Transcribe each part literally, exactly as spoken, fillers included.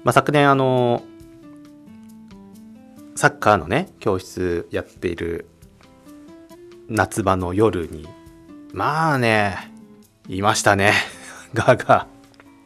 まあ、昨年あのサッカーのね教室やっている夏場の夜にまあねいましたねガーガー。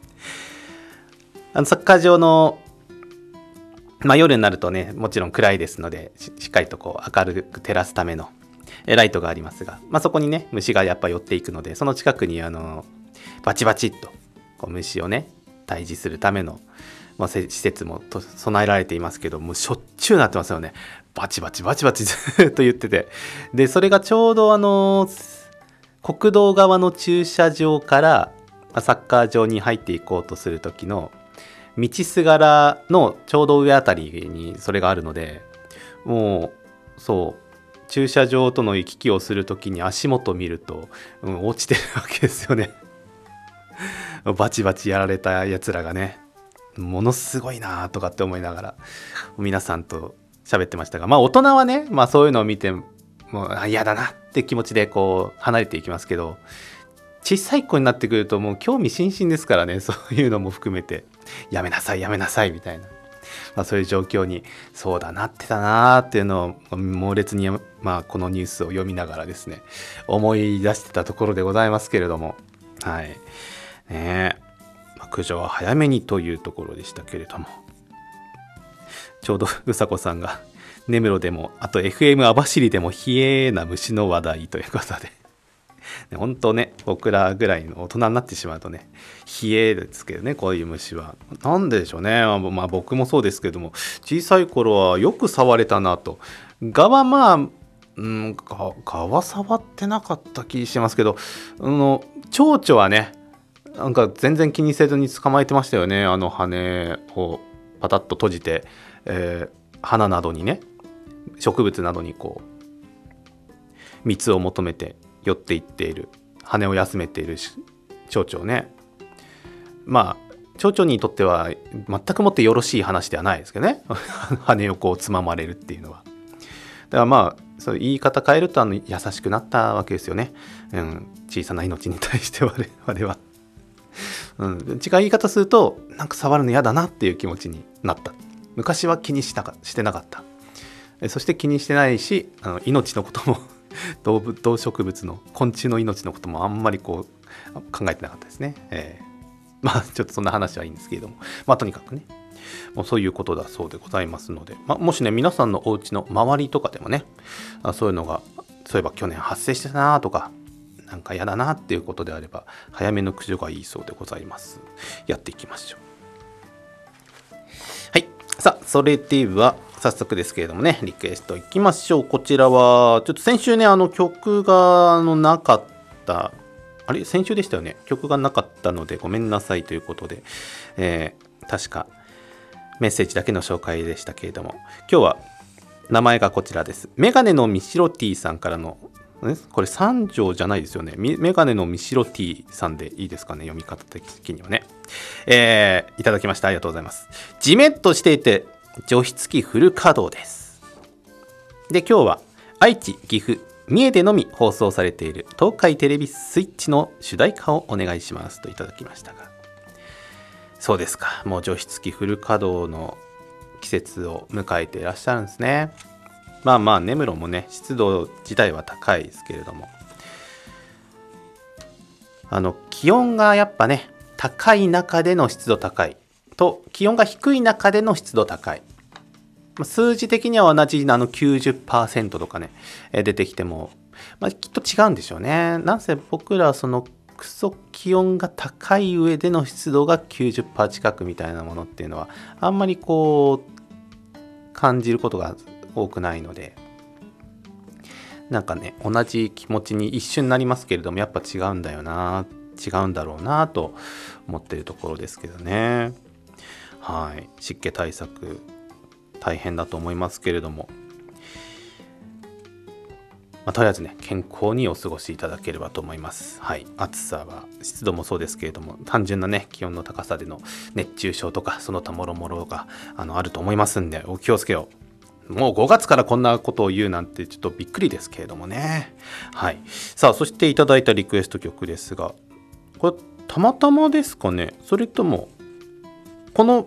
あのサッカー場の、まあ、夜になるとねもちろん暗いですので し, しっかりとこう明るく照らすためのライトがありますが、まあ、そこにね虫がやっぱ寄っていくので、その近くにあのバチバチっとこう虫をね退治するための、まあ、施設もと備えられていますけど、もうしょっちゅうなってますよね。バチバチバチバチずっと言ってて、でそれがちょうどあの国道側の駐車場からサッカー場に入っていこうとする時の道すがらのちょうど上あたりにそれがあるので、もうそう駐車場との行き来をする時に足元見ると、うん、落ちてるわけですよねバチバチやられたやつらがね、ものすごいなとかって思いながら皆さんと喋ってましたが、まあ大人はね、まあそういうのを見てもう嫌だなって気持ちでこう離れていきますけど、小さい子になってくるともう興味津々ですからね、そういうのも含めてやめなさいやめなさいみたいな、まあ、そういう状況にそうだなってたなっていうのを猛烈に、まあ、このニュースを読みながらですね思い出してたところでございますけれども、はいねえ、まあ、駆除は早めにというところでしたけれども、ちょうどうさこさんが根室でもあと エフエム 網走でも冷えな虫の話題ということで本当ね僕らぐらいの大人になってしまうとね冷えですけどね、こういう虫はなんででしょうね。まあ僕もそうですけども、小さい頃はよく触れたなと。蛾はまあうん蚊は触ってなかった気しますけど、あの蝶々はねなんか全然気にせずに捕まえてましたよね。あの羽をパタッと閉じて、えー、花などにね植物などにこう蜜を求めて寄っていっている、羽を休めている蝶々ね。まあ蝶々にとっては全くもってよろしい話ではないですけどね羽をこうつままれるっていうのは。だからまあそういう言い方変えるとあの優しくなったわけですよね、うん、小さな命に対して我々は、うん、違う言い方するとなんか触るの嫌だなっていう気持ちになった。昔は気にしたかしてなかった。そして気にしてないし、あの命のことも動物動植物の昆虫の命のこともあんまりこう考えてなかったですね、えー、まあちょっとそんな話はいいんですけれども、まあとにかくねもうそういうことだそうでございますので、まあ、もしね皆さんのお家の周りとかでもねあそういうのがそういえば去年発生してたなとかなんか嫌だなっていうことであれば早めの駆除がいいそうでございます。やっていきましょう。はい、さあそれでは早速ですけれどもねリクエストいきましょう。こちらはちょっと先週ねあの曲があのなかったあれ先週でしたよね、曲がなかったのでごめんなさいということで、えー、確かメッセージだけの紹介でしたけれども、今日は名前がこちらです。メガネのミシロティさんからのこれ三条じゃないですよね。メガネのミシロティさんでいいですかね、読み方的にはね、えー、いただきました。ありがとうございます。ジメッとしていて除湿機フル稼働です。で今日は愛知、岐阜、三重でのみ放送されている東海テレビスイッチの主題歌をお願いしますといただきましたが、そうですか、もう除湿機フル稼働の季節を迎えていらっしゃるんですね。まあまあ根室もね湿度自体は高いですけれども、あの気温がやっぱね高い中での湿度高いと気温が低い中での湿度高い、数字的には同じあの きゅうじゅっパーセント とかね出てきても、まあ、きっと違うんでしょうね。なんせ僕らはそのクソ気温が高い上での湿度が きゅうじゅっパーセント 近くみたいなものっていうのはあんまりこう感じることが多くないので、なんかね同じ気持ちに一瞬なりますけれどもやっぱ違うんだよな違うんだろうなと思っているところですけどね。はい、湿気対策大変だと思いますけれども、まあ、とりあえずね健康にお過ごしいただければと思います。はい、暑さは湿度もそうですけれども単純なね気温の高さでの熱中症とかその他もろもろが あのあると思いますんでお気をつけを。もうごがつからこんなことを言うなんてちょっとびっくりですけれどもね。はい、さあそしていただいたリクエスト曲ですが、これたまたまですかね、それともこの